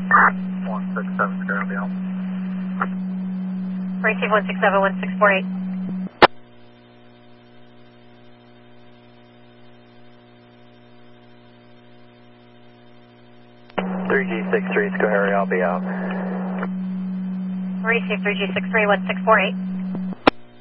167, currently out. Receive 167, 1648. G63, Schoharie, I'll be out. Receive 3G63, 1648.